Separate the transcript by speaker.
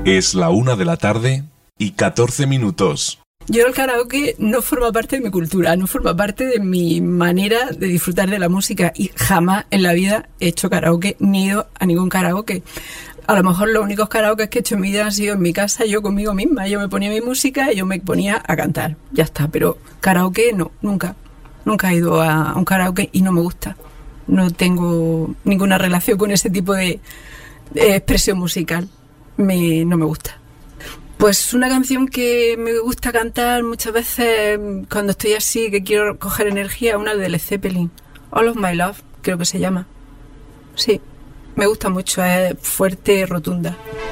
Speaker 1: Es la 1:14 p.m.
Speaker 2: Yo el karaoke no forma parte de mi cultura, no forma parte de mi manera de disfrutar de la música y jamás en la vida he hecho karaoke ni he ido a ningún karaoke. A lo mejor los únicos karaoke que he hecho en mi vida han sido en mi casa, yo conmigo misma. Yo me ponía mi música y yo me ponía a cantar. Ya está, pero karaoke no, nunca. Nunca he ido a un karaoke y no me gusta. No tengo ninguna relación con ese tipo de expresión musical. No me gusta. Pues una canción que me gusta cantar muchas veces cuando estoy así, que quiero coger energía, una de Led Zeppelin. All of My Love, creo que se llama. Sí, me gusta mucho, es fuerte, rotunda.